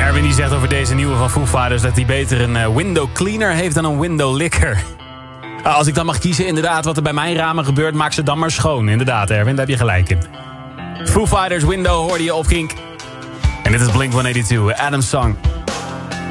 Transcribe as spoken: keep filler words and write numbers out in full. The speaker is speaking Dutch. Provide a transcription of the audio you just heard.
Erwin die zegt over deze nieuwe van Foo Fighters dat hij beter een uh, window cleaner heeft dan een window licker. Uh, als ik dan mag kiezen, inderdaad, wat er bij mijn ramen gebeurt, maak ze dan maar schoon. Inderdaad, Erwin, daar heb je gelijk in. Foo Fighters Window hoorde je op Kink. En dit is Blink honderdtweeënnegentig, Adam's Song.